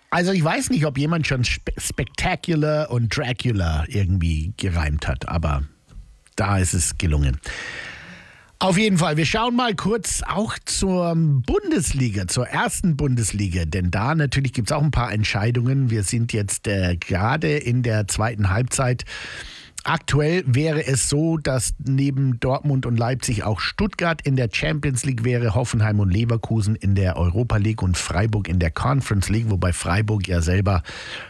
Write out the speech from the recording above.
Also ich weiß nicht, ob jemand schon Spectacular und Dracula irgendwie gereimt hat, aber da ist es gelungen. Auf jeden Fall, wir schauen mal kurz auch zur Bundesliga, zur ersten Bundesliga, denn da natürlich gibt es auch ein paar Entscheidungen. Wir sind jetzt gerade in der zweiten Halbzeit. Aktuell wäre es so, dass neben Dortmund und Leipzig auch Stuttgart in der Champions League wäre, Hoffenheim und Leverkusen in der Europa League und Freiburg in der Conference League, wobei Freiburg ja selber